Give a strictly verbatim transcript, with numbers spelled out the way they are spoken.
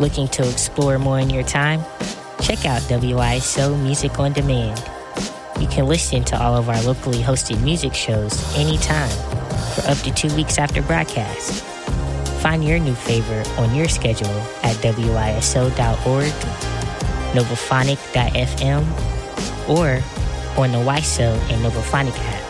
Looking to explore more in your time? Check out W I S O Music on Demand. You can listen to all of our locally hosted music shows anytime for up to two weeks after broadcast. Find your new favorite on your schedule at W I S O dot org, Novaphonic dot f m, or on the Y S O and Novaphonic app.